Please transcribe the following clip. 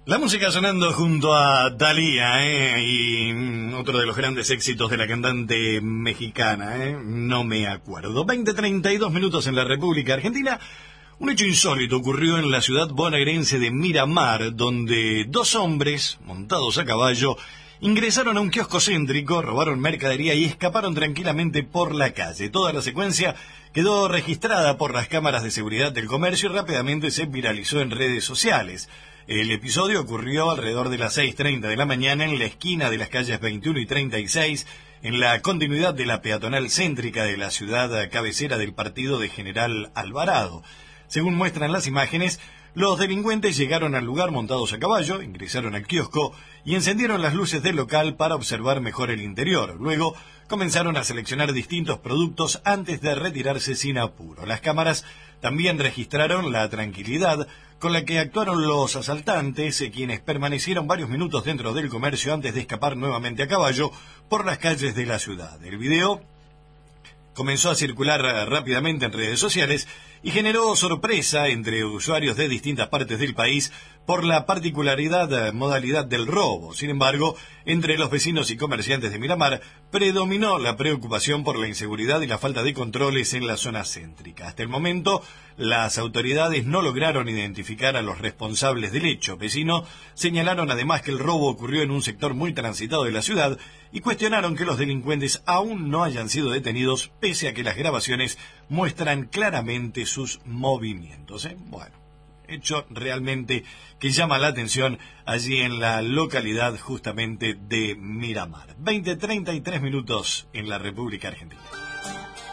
La música sonando junto a Thalía, y otro de los grandes éxitos de la cantante mexicana, no me acuerdo. 20:32 minutos en la República Argentina. Un hecho insólito ocurrió en la ciudad bonaerense de Miramar, donde dos hombres, montados a caballo, ingresaron a un kiosco céntrico, robaron mercadería y escaparon tranquilamente por la calle. Toda la secuencia quedó registrada por las cámaras de seguridad del comercio y rápidamente se viralizó en redes sociales. El episodio ocurrió alrededor de las 6:30 de la mañana en la esquina de las calles 21 y 36, en la continuidad de la peatonal céntrica de la ciudad cabecera del partido de General Alvarado. Según muestran las imágenes, los delincuentes llegaron al lugar montados a caballo, ingresaron al kiosco y encendieron las luces del local para observar mejor el interior. Luego comenzaron a seleccionar distintos productos antes de retirarse sin apuro. Las cámaras también registraron la tranquilidad con la que actuaron los asaltantes, quienes permanecieron varios minutos dentro del comercio antes de escapar nuevamente a caballo por las calles de la ciudad. El video comenzó a circular rápidamente en redes sociales y generó sorpresa entre usuarios de distintas partes del país por la modalidad del robo. Sin embargo, entre los vecinos y comerciantes de Miramar predominó la preocupación por la inseguridad y la falta de controles en la zona céntrica. Hasta el momento, las autoridades no lograron identificar a los responsables del hecho. Vecinos señalaron además que el robo ocurrió en un sector muy transitado de la ciudad y cuestionaron que los delincuentes aún no hayan sido detenidos, pese a que las grabaciones muestran claramente sus movimientos. Bueno, hecho realmente que llama la atención allí en la localidad justamente de Miramar. 20:33 minutos en la República Argentina.